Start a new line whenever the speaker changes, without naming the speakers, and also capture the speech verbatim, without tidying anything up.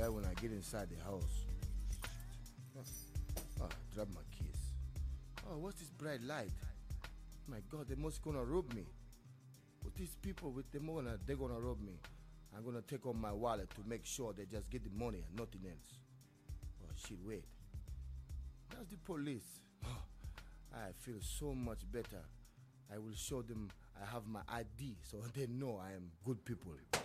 right when I get inside the house. Oh, I drop my keys. Oh, what's this bright light? My God, they must gonna rob me. With these people, with them gonna, they're gonna rob me. I'm gonna take out my wallet to make sure they just get the money and nothing else. Oh shit, wait. That's the police. Oh, I feel so much better. I will show them I have my I D so they know I am good people.